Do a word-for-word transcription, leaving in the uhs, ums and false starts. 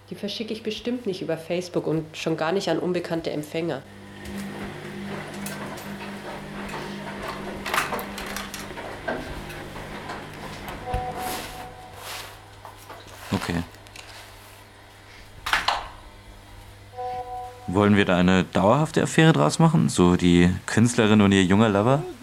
Die verschicke ich bestimmt nicht über Facebook und schon gar nicht an unbekannte Empfänger. Okay. Wollen wir da eine dauerhafte Affäre draus machen? So die Künstlerin und ihr junger Lover?